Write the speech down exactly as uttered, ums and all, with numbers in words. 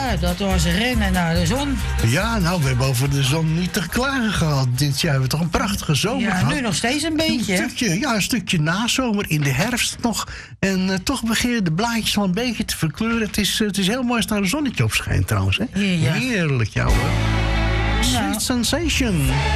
Ja, dat was rennen naar de zon. Ja, nou, we hebben over de zon niet te klagen gehad. Dit jaar hebben we toch een prachtige zomer Ja, gehad. nu nog steeds een beetje. Een stukje, ja, een stukje nazomer in de herfst nog. En uh, toch beginnen de blaadjes wel een beetje te verkleuren. Het is, uh, het is heel mooi als daar een zonnetje op schijnt trouwens. Hè? Ja, ja. Heerlijk, jou hoor. Sweet Nou. Sensation.